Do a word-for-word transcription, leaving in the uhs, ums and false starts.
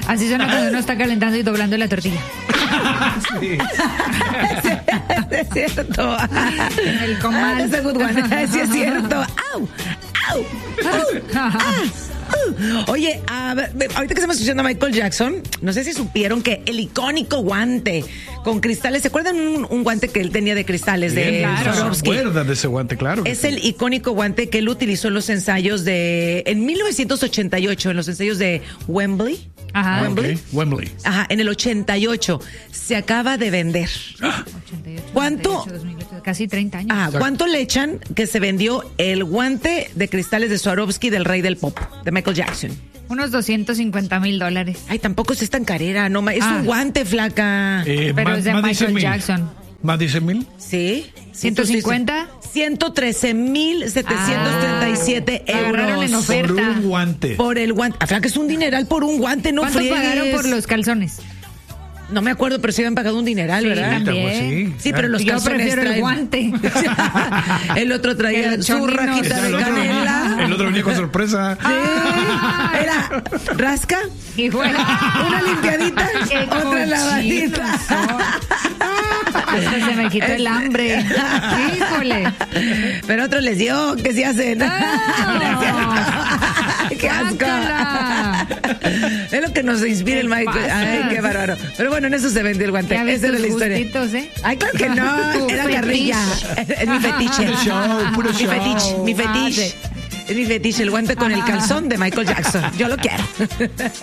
Así suena cuando uno está calentando y doblando la tortilla. Sí. Es cierto. El comal. Ah, that's a good one. Sí, es cierto. ¡Au! ¡Au! ¡Au! ¡Ah! Uh. Oye, a ver, ahorita que estamos escuchando a Michael Jackson, no sé si supieron que el icónico guante con cristales, ¿se acuerdan un, un guante que él tenía de cristales de Bien, claro. ¿Se Swarovski? acuerdan de ese guante? Claro. que Es sí. el icónico guante que él utilizó en los ensayos de en mil novecientos ochenta y ocho, en los ensayos de Wembley. Ajá. Wembley. Ok, Wembley. Ajá, en el ochenta y ocho se acaba de vender. ochenta y ocho, ¿Cuánto? noventa y ocho, dos mil ocho, casi treinta años. Ah, ¿cuánto le echan que se vendió el guante de cristales de Swarovski del rey del pop, de Michael Jackson? Unos doscientos cincuenta mil dólares. Ay, tampoco es tan carera, no, ma- es Ah. un guante, flaca. Eh, Pero más- es de más Michael mil. Jackson. ¿Más diez mil? ¿Sí? ¿ciento cincuenta? ciento trece mil setecientos treinta y siete Ah, agarraron en euros. oferta. Por un guante. Por el guante. Ah, flaca, es un dineral por un guante, no ¿Cuánto friegues. pagaron por los calzones? No me acuerdo, pero sí habían pagado un dineral, Sí, ¿verdad? también. Pues sí. Sí, pero los Yo calzones prefiero el traen- guante. El otro traía El su chonino. rajita El de otro, canela. el otro venía con sorpresa. Sí. Era rasca, Y bueno, una limpiadita, qué otra cochinos lavadita. hasta se me quitó el hambre. Híjole. Pero otro les dio, que se hacen. Ah, ¡Qué asco! guácala. Es lo que nos inspira el ¿Qué Michael. pasa? Ay, qué bárbaro. Pero bueno, en eso se vendió el guante. Ya ves Esa era tus la historia. gustitos, ¿eh? Ay, claro que no. Tu Era fetiche. carrilla. Es mi fetiche. Puro show, puro Mi show. fetiche, mi Ah, fetiche. sí. Es mi fetiche, el guante con el calzón de Michael Jackson. Yo lo quiero.